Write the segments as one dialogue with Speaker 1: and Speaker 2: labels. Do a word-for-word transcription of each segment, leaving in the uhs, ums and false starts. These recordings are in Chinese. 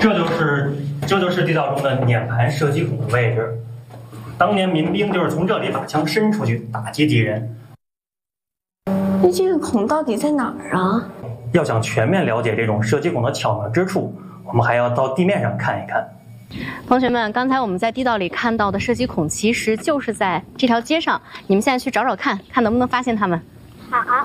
Speaker 1: 这就是这就是地道中的碾盘射击孔的位置。当年民兵就是从这里把枪伸出去打击敌人。
Speaker 2: 那这个孔到底在哪儿啊？
Speaker 1: 要想全面了解这种射击孔的巧妙之处，我们还要到地面上看一看。
Speaker 3: 同学们，刚才我们在地道里看到的射击孔，其实就是在这条街上。你们现在去找找看，看能不能发现它们。
Speaker 4: 好。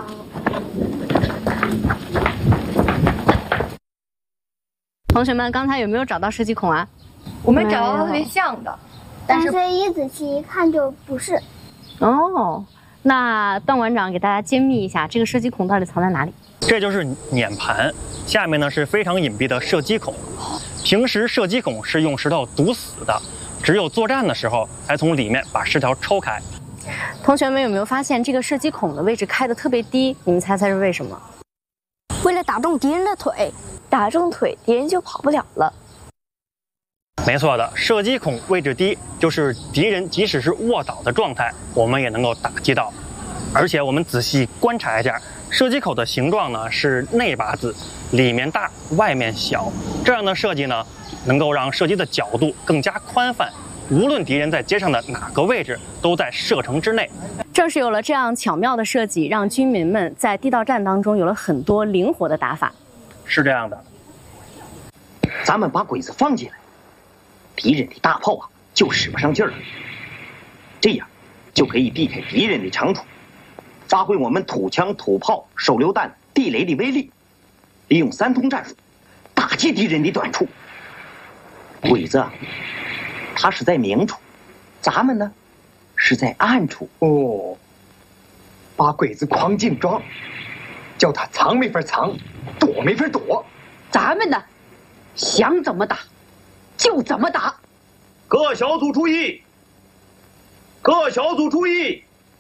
Speaker 3: 同学们，刚才有没有找到射击孔啊？
Speaker 5: 我们找到特别像的，
Speaker 4: 但是一仔细一看就不是。
Speaker 3: 哦，那段馆长给大家揭秘一下，这个射击孔到底藏在哪里？
Speaker 1: 这就是碾盘，下面呢是非常隐蔽的射击孔。平时射击孔是用石头堵死的，只有作战的时候才从里面把石条抽开。
Speaker 3: 同学们有没有发现这个射击孔的位置开得特别低？你们猜猜是为什么？
Speaker 2: 为了打中敌人的腿，打中腿敌人就跑不了了。
Speaker 1: 没错的，射击孔位置低，就是敌人即使是卧倒的状态，我们也能够打击到。而且我们仔细观察一下，射击口的形状呢是内八字，里面大，外面小。这样的设计呢，能够让射击的角度更加宽泛，无论敌人在街上的哪个位置，都在射程之内。
Speaker 3: 正是有了这样巧妙的设计，让军民们在地道战当中有了很多灵活的打法。
Speaker 1: 是这样的，
Speaker 6: 咱们把鬼子放进来，敌人的大炮啊就使不上劲儿了，这样就可以避开敌人的长处，发挥我们土枪、土炮、手榴弹、地雷的威力，利用三通战术打击敌人的短处。鬼子啊，他是在明处，咱们呢是在暗处。
Speaker 7: 哦，把鬼子框进装，叫他藏没法藏，躲没法躲。
Speaker 8: 咱们呢，想怎么打就怎么打。
Speaker 6: 各小组注意，各小组注意，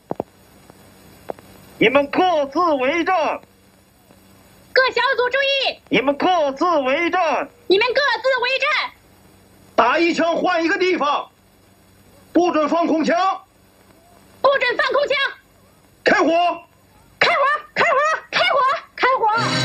Speaker 6: 你们各自为战。
Speaker 4: 各小组注意，
Speaker 6: 你们各自为战。
Speaker 4: 你们各自为战。
Speaker 6: 打一枪换一个地方，不准放空枪，
Speaker 4: 不准放空枪。
Speaker 6: 开火，
Speaker 4: 开火，开火，开火，开火。